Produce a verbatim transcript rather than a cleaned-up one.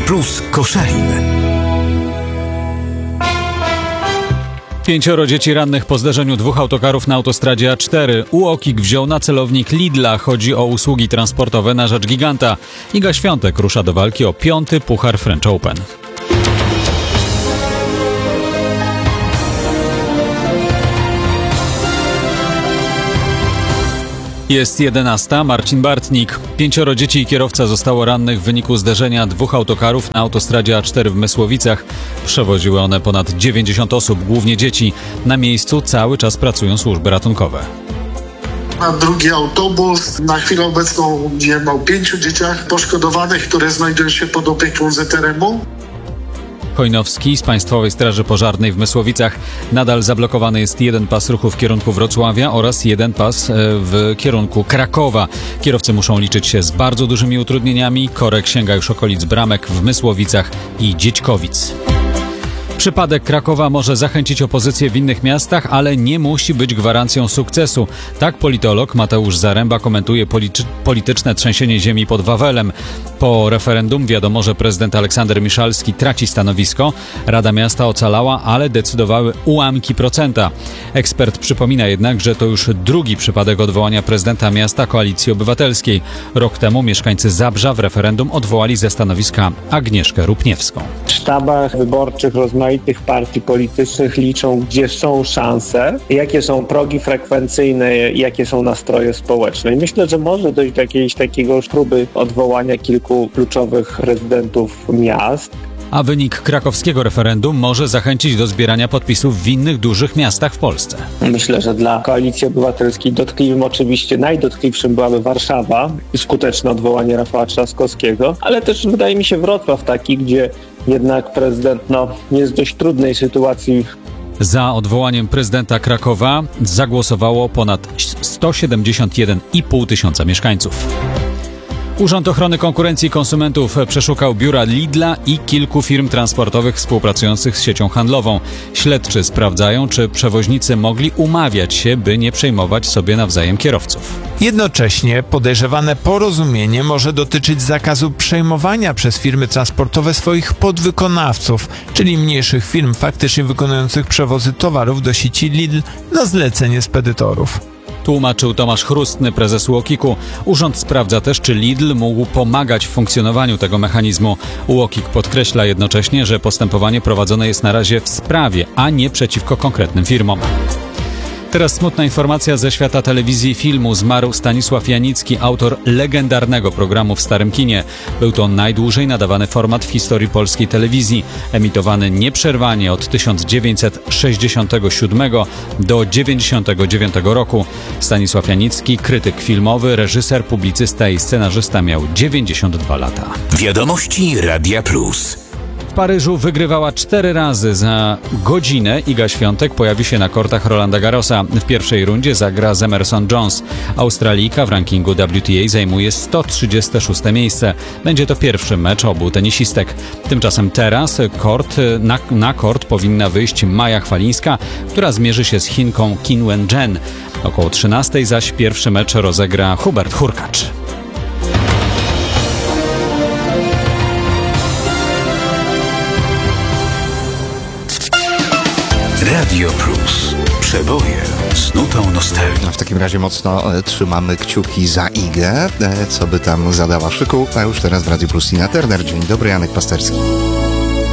Plus Koszalin. Pięcioro dzieci rannych po zderzeniu dwóch autokarów na autostradzie A cztery. U O K I K wziął na celownik Lidla. Chodzi o usługi transportowe na rzecz giganta. Iga Świątek rusza do walki o piąty puchar French Open. Jest jedenasta. Marcin Bartnik. Pięcioro dzieci i kierowca zostało rannych w wyniku zderzenia dwóch autokarów na autostradzie A cztery w Mysłowicach. Przewoziły one ponad dziewięćdziesiąt osób, głównie dzieci. Na miejscu cały czas pracują służby ratunkowe. A drugi autobus. Na chwilę obecną wiem o pięciu dzieciach poszkodowanych, które znajdują się pod opieką Z R M-u. Chojnowski z Państwowej Straży Pożarnej w Mysłowicach. Nadal zablokowany jest jeden pas ruchu w kierunku Wrocławia oraz jeden pas w kierunku Krakowa. Kierowcy muszą liczyć się z bardzo dużymi utrudnieniami. Korek sięga już okolic Bramek w Mysłowicach i Dziećkowic. Przypadek Krakowa może zachęcić opozycję w innych miastach, ale nie musi być gwarancją sukcesu. Tak politolog Mateusz Zaręba komentuje polity- polityczne trzęsienie ziemi pod Wawelem. Po referendum wiadomo, że prezydent Aleksander Miszalski traci stanowisko. Rada Miasta ocalała, ale decydowały ułamki procenta. Ekspert przypomina jednak, że to już drugi przypadek odwołania prezydenta miasta Koalicji Obywatelskiej. Rok temu mieszkańcy Zabrza w referendum odwołali ze stanowiska Agnieszkę Rupniewską. W sztabach wyborczych rozmaitych partii politycznych liczą, gdzie są szanse, jakie są progi frekwencyjne, jakie są nastroje społeczne. I myślę, że może dojść do jakiejś takiego próby odwołania kilku kluczowych rezydentów miast. A wynik krakowskiego referendum może zachęcić do zbierania podpisów w innych dużych miastach w Polsce. Myślę, że dla Koalicji Obywatelskiej dotkliwym, oczywiście najdotkliwszym byłaby Warszawa i skuteczne odwołanie Rafała Trzaskowskiego, ale też wydaje mi się Wrocław taki, gdzie jednak prezydent no, jest w dość trudnej sytuacji. Za odwołaniem prezydenta Krakowa zagłosowało ponad sto siedemdziesiąt jeden i pół tysiąca mieszkańców. Urząd Ochrony Konkurencji i Konsumentów przeszukał biura Lidla i kilku firm transportowych współpracujących z siecią handlową. Śledczy sprawdzają, czy przewoźnicy mogli umawiać się, by nie przejmować sobie nawzajem kierowców. Jednocześnie podejrzewane porozumienie może dotyczyć zakazu przejmowania przez firmy transportowe swoich podwykonawców, czyli mniejszych firm faktycznie wykonujących przewozy towarów do sieci Lidl na zlecenie spedytorów. Tłumaczył Tomasz Chrustny, prezes U O K I K-u. Urząd sprawdza też, czy Lidl mógł pomagać w funkcjonowaniu tego mechanizmu. U O K I K podkreśla jednocześnie, że postępowanie prowadzone jest na razie w sprawie, a nie przeciwko konkretnym firmom. Teraz smutna informacja ze świata telewizji i filmu. Zmarł Stanisław Janicki, autor legendarnego programu w Starym Kinie. Był to najdłużej nadawany format w historii polskiej telewizji. Emitowany nieprzerwanie od tysiąc dziewięćset sześćdziesiątego siódmego do dziewięćdziesiątego dziewiątego roku. Stanisław Janicki, krytyk filmowy, reżyser, publicysta i scenarzysta, miał dziewięćdziesiąt dwa lata. Wiadomości Radia Plus. W Paryżu wygrywała cztery razy. Za godzinę Iga Świątek pojawi się na kortach Rolanda Garrosa. W pierwszej rundzie zagra z Emerson Jones. Australijka w rankingu W T A zajmuje sto trzydzieste szóste miejsce. Będzie to pierwszy mecz obu tenisistek. Tymczasem teraz kort, na, na kort powinna wyjść Maja Chwalińska, która zmierzy się z Chinką Qin Wen-jen. Około trzynastej zaś pierwszy mecz rozegra Hubert Hurkacz. Radio Plus. Przeboje z nutą nostalgii. W takim razie mocno e, trzymamy kciuki za Igę, e, co by tam zadała szyku. A już teraz w Radio Plus Tina Turner. Dzień dobry, Janek Pasterski.